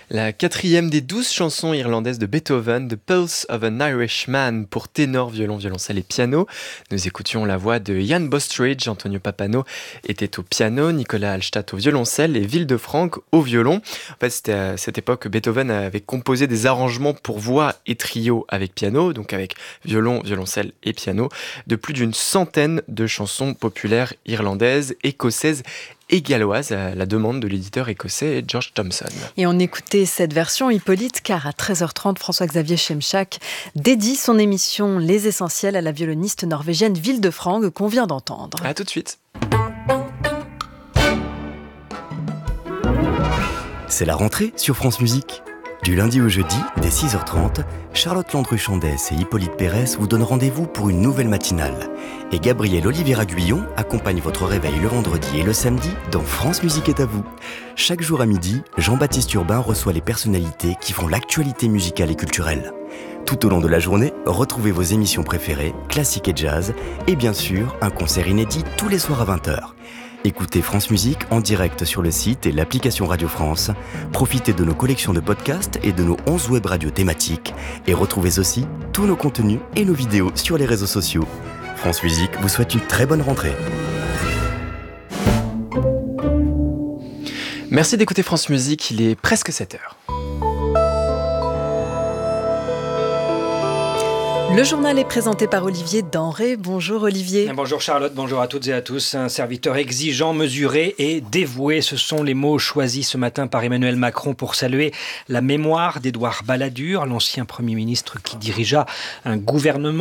La quatrième des 12 chansons irlandaises de Beethoven, The Pulse of an Irishman, pour ténor, violon, violoncelle et piano. Nous écoutions la voix de Ian Bostridge, Antonio Pappano était au piano, Nicolas Hallstatt au violoncelle et Villefranche au violon. En fait, c'était à cette époque que Beethoven avait composé des arrangements pour voix et trio avec piano, donc avec violon, violoncelle et piano, de plus d'une centaine de chansons populaires irlandaises, écossaises et galloise à la demande de l'éditeur écossais George Thomson. Et on écoutait cette version, Hippolyte, car à 13h30, François-Xavier Schemchak dédie son émission Les Essentiels à la violoniste norvégienne Villefranche qu'on vient d'entendre. À tout de suite. C'est la rentrée sur France Musique. Du lundi au jeudi, dès 6h30, Charlotte Landru-Chandès et Hippolyte Pérès vous donnent rendez-vous pour une nouvelle matinale. Et Gabriel Oliveira-Guyon accompagne votre réveil le vendredi et le samedi dans France Musique est à vous. Chaque jour à midi, Jean-Baptiste Urbain reçoit les personnalités qui font l'actualité musicale et culturelle. Tout au long de la journée, retrouvez vos émissions préférées, classiques et jazz, et bien sûr, un concert inédit tous les soirs à 20h. Écoutez France Musique en direct sur le site et l'application Radio France. Profitez de nos collections de podcasts et de nos 11 web radios thématiques. Et retrouvez aussi tous nos contenus et nos vidéos sur les réseaux sociaux. France Musique vous souhaite une très bonne rentrée. Merci d'écouter France Musique, il est presque 7h. Le journal est présenté par Olivier Denré. Bonjour Olivier. Bonjour Charlotte, bonjour à toutes et à tous. Un serviteur exigeant, mesuré et dévoué, ce sont les mots choisis ce matin par Emmanuel Macron pour saluer la mémoire d'Édouard Balladur, l'ancien Premier ministre qui dirigea un gouvernement